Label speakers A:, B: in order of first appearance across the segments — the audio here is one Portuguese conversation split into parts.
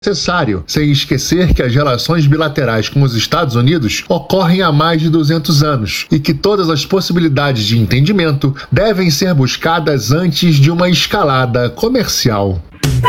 A: necessário, sem esquecer que as relações bilaterais com os Estados Unidos ocorrem há mais de 200 anos e que todas as possibilidades de entendimento devem ser buscadas antes de uma escalada comercial.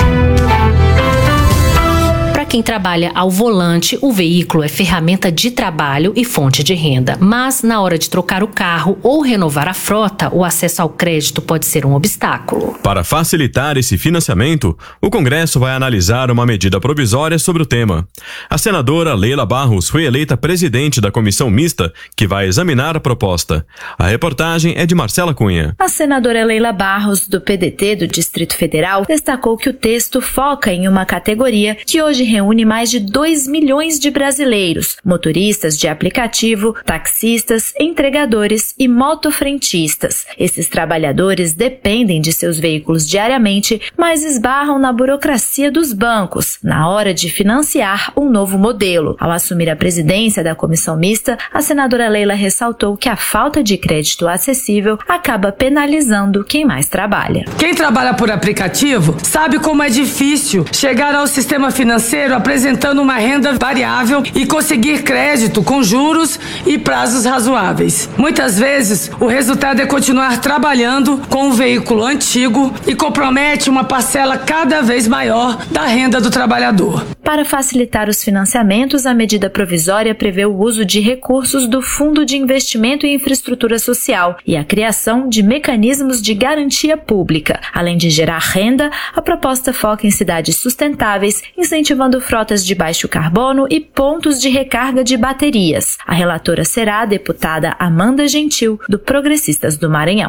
B: Para quem trabalha ao volante, o veículo é ferramenta de trabalho e fonte de renda. Mas, na hora de trocar o carro ou renovar a frota, o acesso ao crédito pode ser um obstáculo.
C: Para facilitar esse financiamento, o Congresso vai analisar uma medida provisória sobre o tema. A senadora Leila Barros foi eleita presidente da comissão mista que vai examinar a proposta. A reportagem é de Marcela Cunha.
D: A senadora Leila Barros, do PDT do Distrito Federal, destacou que o texto foca em uma categoria que hoje reúne mais de 2 milhões de brasileiros, motoristas de aplicativo, taxistas, entregadores e motofrentistas. Esses trabalhadores dependem de seus veículos diariamente, mas esbarram na burocracia dos bancos na hora de financiar um novo modelo. Ao assumir a presidência da comissão mista, a senadora Leila ressaltou que a falta de crédito acessível acaba penalizando quem mais trabalha.
E: Quem trabalha por aplicativo sabe como é difícil chegar ao sistema financeiro apresentando uma renda variável e conseguir crédito com juros e prazos razoáveis. Muitas vezes, o resultado é continuar trabalhando com um veículo antigo e compromete uma parcela cada vez maior da renda do trabalhador.
D: Para facilitar os financiamentos, a medida provisória prevê o uso de recursos do Fundo de Investimento em Infraestrutura Social e a criação de mecanismos de garantia pública. Além de gerar renda, a proposta foca em cidades sustentáveis, incentivando frotas de baixo carbono e pontos de recarga de baterias. A relatora será a deputada Amanda Gentil, do Progressistas do Maranhão.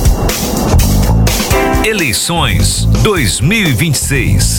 F: Eleições 2026.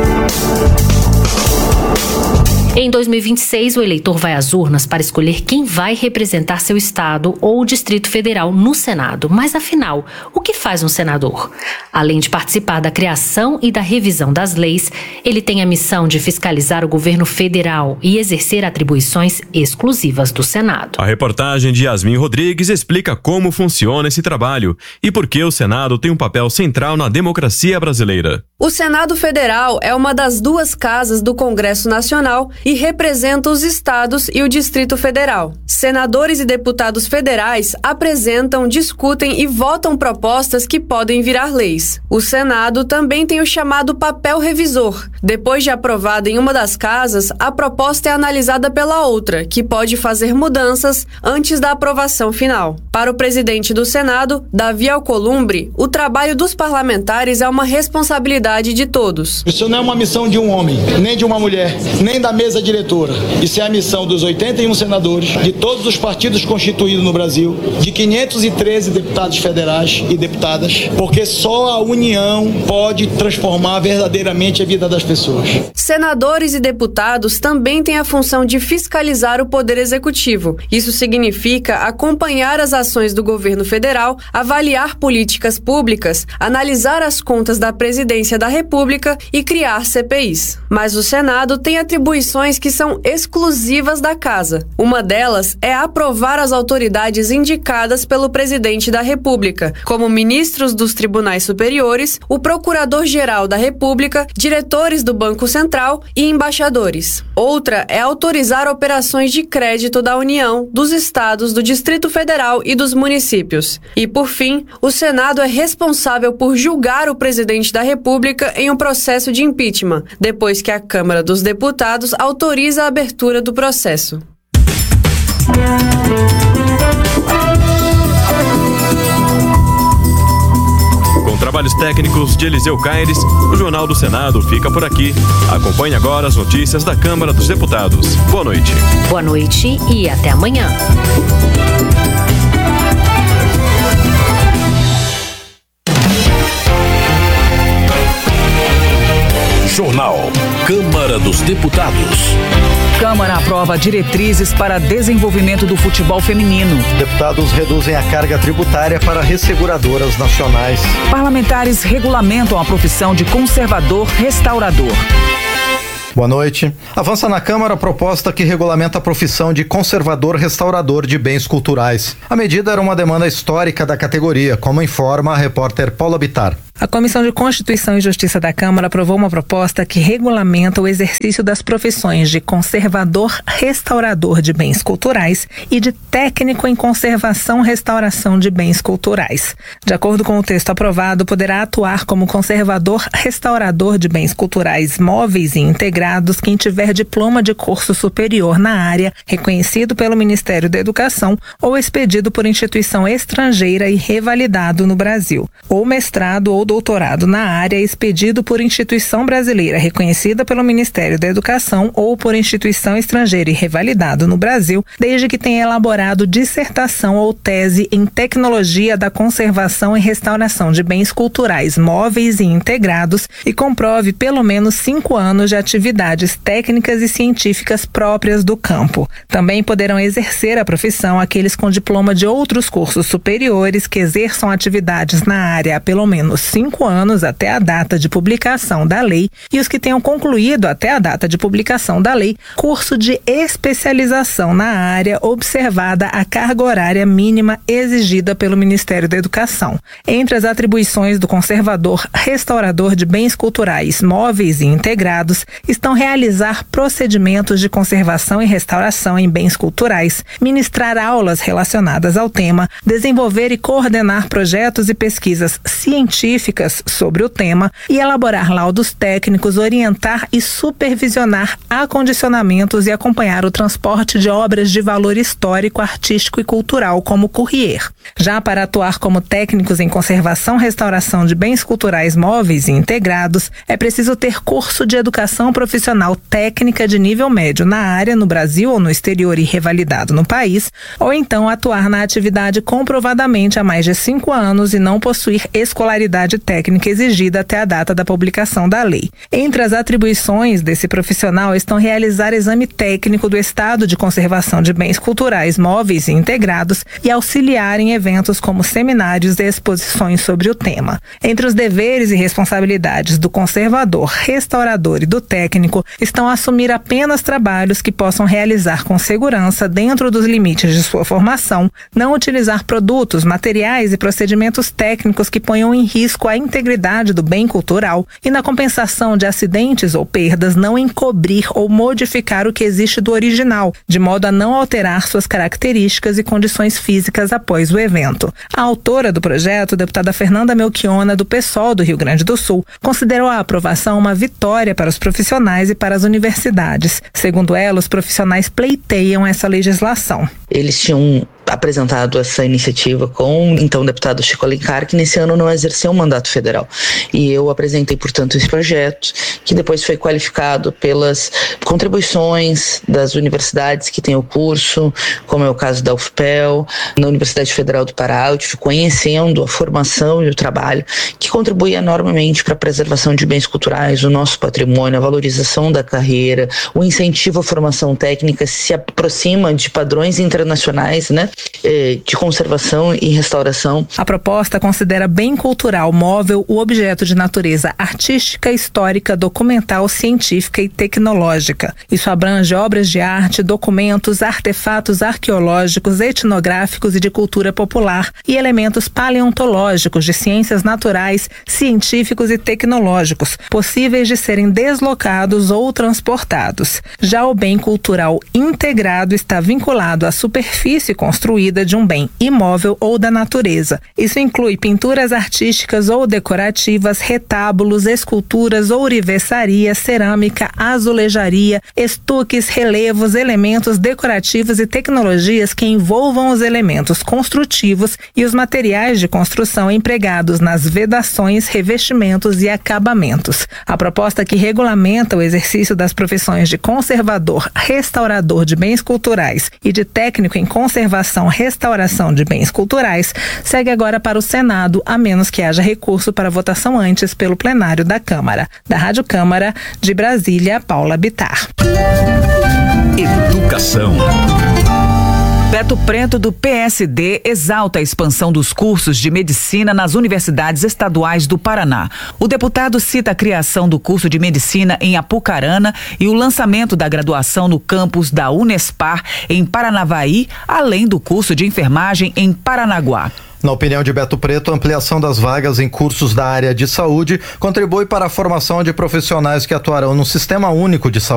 B: Em 2026, o eleitor vai às urnas para escolher quem vai representar seu estado ou Distrito Federal no Senado. Mas, afinal, o que faz um senador? Além de participar da criação e da revisão das leis, ele tem a missão de fiscalizar o governo federal e exercer atribuições exclusivas do Senado.
C: A reportagem de Yasmin Rodrigues explica como funciona esse trabalho e por que o Senado tem um papel central na democracia brasileira.
G: O Senado Federal é uma das duas casas do Congresso Nacional e representa os estados e o Distrito Federal. Senadores e deputados federais apresentam, discutem e votam propostas que podem virar leis. O Senado também tem o chamado papel revisor. Depois de aprovada em uma das casas, a proposta é analisada pela outra, que pode fazer mudanças antes da aprovação final. Para o presidente do Senado, Davi Alcolumbre, o trabalho dos parlamentares é uma responsabilidade de todos.
H: Isso não é uma missão de um homem, nem de uma mulher, nem da mesa diretora. Isso é a missão dos 81 senadores, de todos os partidos constituídos no Brasil, de 513 deputados federais e deputadas, porque só a união pode transformar verdadeiramente a vida das pessoas.
G: Senadores e deputados também têm a função de fiscalizar o poder executivo. Isso significa acompanhar as ações do governo federal, avaliar políticas públicas, analisar as contas da presidência da República e criar CPIs. Mas o Senado tem atribuições que são exclusivas da Casa. Uma delas é aprovar as autoridades indicadas pelo presidente da República, como ministros dos tribunais superiores, o procurador-geral da República, diretores do Banco Central e embaixadores. Outra é autorizar operações de crédito da União, dos estados, do Distrito Federal e dos municípios. E, por fim, o Senado é responsável por julgar o presidente da República em um processo de impeachment, depois que a Câmara dos Deputados autoriza a abertura do processo.
C: Com trabalhos técnicos de Eliseu Caires, o Jornal do Senado fica por aqui. Acompanhe agora as notícias da Câmara dos Deputados. Boa noite.
B: Boa noite e até amanhã.
F: Jornal Câmara dos Deputados.
I: Câmara aprova diretrizes para desenvolvimento do futebol feminino.
J: Deputados reduzem a carga tributária para resseguradoras nacionais.
I: Parlamentares regulamentam a profissão de conservador-restaurador.
J: Boa noite. Avança na Câmara a proposta que regulamenta a profissão de conservador-restaurador de bens culturais. A medida era uma demanda histórica da categoria, como informa a repórter Paula Bittar.
K: A Comissão de Constituição e Justiça da Câmara aprovou uma proposta que regulamenta o exercício das profissões de conservador restaurador de bens culturais e de técnico em conservação restauração de bens culturais. De acordo com o texto aprovado, poderá atuar como conservador restaurador de bens culturais móveis e integrados quem tiver diploma de curso superior na área, reconhecido pelo Ministério da Educação ou expedido por instituição estrangeira e revalidado no Brasil, ou mestrado ou doutorado na área expedido por instituição brasileira reconhecida pelo Ministério da Educação ou por instituição estrangeira e revalidado no Brasil, desde que tenha elaborado dissertação ou tese em tecnologia da conservação e restauração de bens culturais móveis e integrados e comprove pelo menos 5 anos de atividades técnicas e científicas próprias do campo. Também poderão exercer a profissão aqueles com diploma de outros cursos superiores que exerçam atividades na área há pelo menos 5 anos até a data de publicação da lei e os que tenham concluído até a data de publicação da lei curso de especialização na área observada a carga horária mínima exigida pelo Ministério da Educação. Entre as atribuições do conservador restaurador de bens culturais móveis e integrados estão realizar procedimentos de conservação e restauração em bens culturais, ministrar aulas relacionadas ao tema, desenvolver e coordenar projetos e pesquisas científicas sobre o tema e elaborar laudos técnicos, orientar e supervisionar acondicionamentos e acompanhar o transporte de obras de valor histórico, artístico e cultural como courrier. Já para atuar como técnicos em conservação e restauração de bens culturais móveis e integrados, é preciso ter curso de educação profissional técnica de nível médio na área no Brasil ou no exterior e revalidado no país, ou então atuar na atividade comprovadamente há mais de 5 anos e não possuir escolaridade técnica exigida até a data da publicação da lei. Entre as atribuições desse profissional estão realizar exame técnico do estado de conservação de bens culturais móveis e integrados e auxiliar em eventos como seminários e exposições sobre o tema. Entre os deveres e responsabilidades do conservador, restaurador e do técnico estão assumir apenas trabalhos que possam realizar com segurança dentro dos limites de sua formação, não utilizar produtos, materiais e procedimentos técnicos que ponham em risco a integridade do bem cultural e, na compensação de acidentes ou perdas, não encobrir ou modificar o que existe do original, de modo a não alterar suas características e condições físicas após o evento. A autora do projeto, deputada Fernanda Melchiona, do PSOL do Rio Grande do Sul, considerou a aprovação uma vitória para os profissionais e para as universidades. Segundo ela, os profissionais pleiteiam essa legislação.
L: Eles tinham apresentado essa iniciativa com então o deputado Chico Alencar, que nesse ano não exerceu o mandato federal. E eu apresentei, portanto, esse projeto, que depois foi qualificado pelas contribuições das universidades que têm o curso, como é o caso da UFPEL, na Universidade Federal do Pará. Eu tive conhecendo a formação e o trabalho que contribui enormemente para a preservação de bens culturais, o nosso patrimônio, a valorização da carreira, o incentivo à formação técnica, se aproxima de padrões internacionais, né, de conservação e restauração.
K: A proposta considera bem cultural móvel o objeto de natureza artística, histórica, documental, científica e tecnológica. Isso abrange obras de arte, documentos, artefatos arqueológicos, etnográficos e de cultura popular e elementos paleontológicos de ciências naturais, científicos e tecnológicos, possíveis de serem deslocados ou transportados. Já o bem cultural integrado está vinculado à superfície construída de um bem imóvel ou da natureza. Isso inclui pinturas artísticas ou decorativas, retábulos, esculturas, ourivesaria, cerâmica, azulejaria, estuques, relevos, elementos decorativos e tecnologias que envolvam os elementos construtivos e os materiais de construção empregados nas vedações, revestimentos e acabamentos. A proposta que regulamenta o exercício das profissões de conservador, restaurador de bens culturais e de técnico em conservação, restauração de bens culturais segue agora para o Senado, a menos que haja recurso para votação antes pelo plenário da Câmara. Da Rádio Câmara, de Brasília, Paula Bittar.
F: Educação.
I: Beto Preto, do PSD, exalta a expansão dos cursos de medicina nas universidades estaduais do Paraná. O deputado cita a criação do curso de medicina em Apucarana e o lançamento da graduação no campus da Unespar, em Paranavaí, além do curso de enfermagem em Paranaguá.
J: Na opinião de Beto Preto, a ampliação das vagas em cursos da área de saúde contribui para a formação de profissionais que atuarão no Sistema Único de Saúde.